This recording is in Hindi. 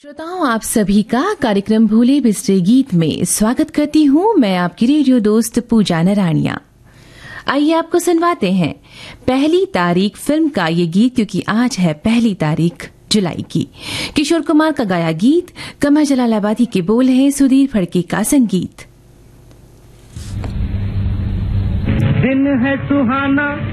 श्रोताओं, आप सभी का कार्यक्रम भूले बिसरे गीत में स्वागत करती हूँ। मैं आपकी रेडियो दोस्त पूजा नारायणिया। आइए आपको सुनवाते हैं 1 तारीख फिल्म का ये गीत, क्योंकि आज है 1 तारीख जुलाई की। किशोर कुमार का गाया गीत, कमर जलालाबादी के बोल हैं, सुधीर फड़के का संगीत। दिन है सुहाना